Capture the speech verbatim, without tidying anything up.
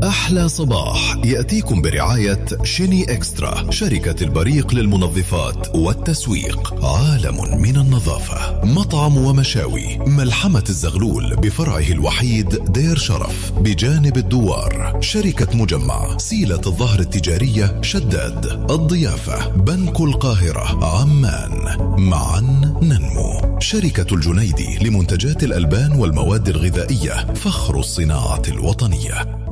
أحلى صباح يأتيكم برعاية شيني إكسترا، شركة البريق للمنظفات والتسويق، عالم من النظافة. مطعم ومشاوي ملحمة الزغلول بفرعه الوحيد دير شرف بجانب الدوار. شركة مجمع سيلة الظهر التجارية شداد. الضيافة بنك القاهرة عمان، معا ننمو. شركة الجنيدي لمنتجات الألبان والمواد الغذائية، فخر الصناعة الوطنية.